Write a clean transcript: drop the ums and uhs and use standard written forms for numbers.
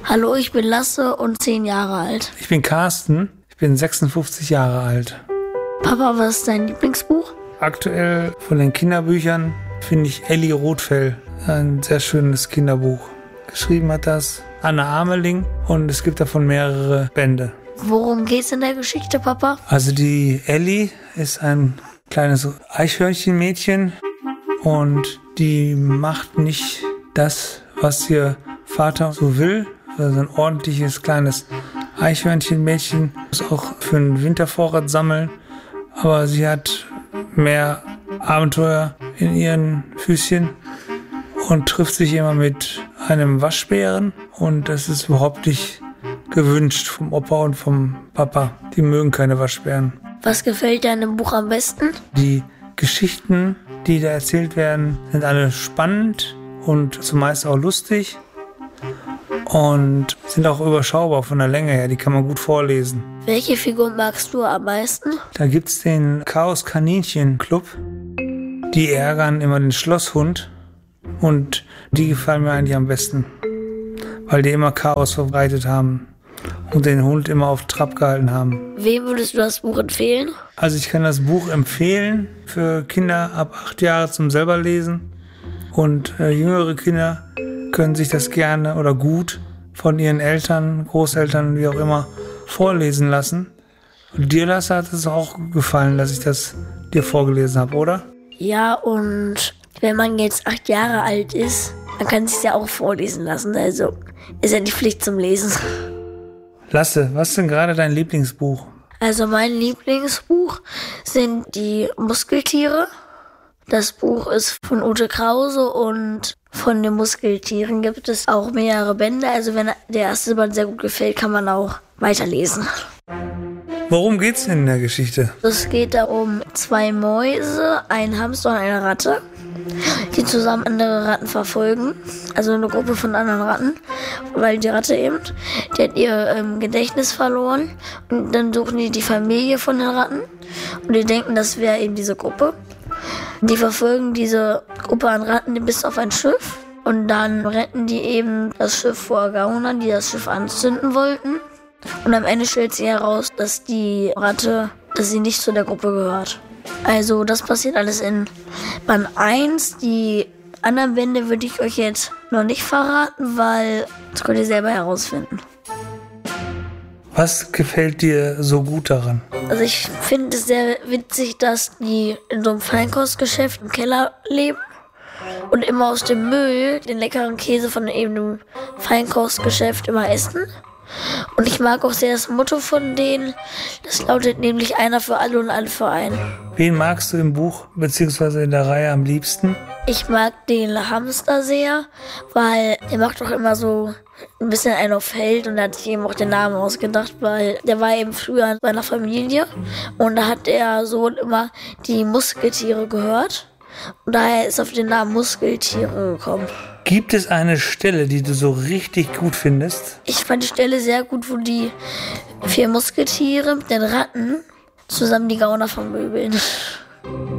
Hallo, ich bin Lasse und 10 Jahre alt. Ich bin Carsten, ich bin 56 Jahre alt. Papa, was ist dein Lieblingsbuch? Aktuell von den Kinderbüchern finde ich Elli Rotfell, ein sehr schönes Kinderbuch. Geschrieben hat das Anne Ameling und es gibt davon mehrere Bände. Worum geht's in der Geschichte, Papa? Also die Elli ist ein kleines Eichhörnchenmädchen und die macht nicht das, was ihr Vater so will. Also ein ordentliches kleines Eichhörnchenmädchen muss auch für einen Wintervorrat sammeln, aber sie hat mehr Abenteuer in ihren Füßchen und trifft sich immer mit einem Waschbären und das ist überhaupt nicht gewünscht vom Opa und vom Papa. Die mögen keine Waschbären. Was gefällt dir an dem Buch am besten? Die Geschichten, die da erzählt werden, sind alle spannend und zumeist auch lustig und sind auch überschaubar von der Länge her. Die kann man gut vorlesen. Welche Figur magst du am meisten? Da gibt's den Chaos-Kaninchen-Club. Die ärgern immer den Schlosshund und die gefallen mir eigentlich am besten, weil die immer Chaos verbreitet haben und den Hund immer auf Trab gehalten haben. Wem würdest du das Buch empfehlen? Also ich kann das Buch empfehlen für Kinder ab 8 Jahre zum selber lesen und jüngere Kinder können sich das gerne oder gut von ihren Eltern, Großeltern, wie auch immer, vorlesen lassen. Und dir, Lasse, hat es auch gefallen, dass ich das dir vorgelesen habe, oder? Ja, und wenn man jetzt 8 Jahre alt ist, dann kann sich ja auch vorlesen lassen. Also ist ja die Pflicht zum Lesen. Lasse, was ist denn gerade dein Lieblingsbuch? Also mein Lieblingsbuch sind die Muskeltiere. Das Buch ist von Ute Krause und von den Muskeltieren gibt es auch mehrere Bände. Also wenn der erste Band sehr gut gefällt, kann man auch weiterlesen. Worum geht's denn in der Geschichte? Es geht da um 2 Mäuse, einen Hamster und eine Ratte, die zusammen andere Ratten verfolgen. Also eine Gruppe von anderen Ratten, weil die Ratte eben, die hat ihr Gedächtnis verloren. Und dann suchen die Familie von den Ratten und die denken, das wäre eben diese Gruppe. Die verfolgen diese Gruppe an Ratten bis auf ein Schiff und dann retten die eben das Schiff vor Gaunern, die das Schiff anzünden wollten. Und am Ende stellt sich heraus, dass die Ratte, dass sie nicht zu der Gruppe gehört. Also das passiert alles in Band 1. Die anderen Bände würde ich euch jetzt noch nicht verraten, weil das könnt ihr selber herausfinden. Was gefällt dir so gut daran? Also ich finde es sehr witzig, dass die in so einem Feinkostgeschäft im Keller leben und immer aus dem Müll den leckeren Käse von eben dem Feinkostgeschäft immer essen. Und ich mag auch sehr das Motto von denen. Das lautet nämlich einer für alle und alle für einen. Wen magst du im Buch bzw. in der Reihe am liebsten? Ich mag den Hamster sehr, weil der macht doch immer so ein bisschen einen auf Held und da hat sich eben auch den Namen ausgedacht, weil der war eben früher in seiner Familie und da hat der Sohn immer die Muskeltiere gehört und daher ist auf den Namen Muskeltiere gekommen. Gibt es eine Stelle, die du so richtig gut findest? Ich fand die Stelle sehr gut, wo die 4 Muskeltiere mit den Ratten zusammen die Gauner vermöbeln.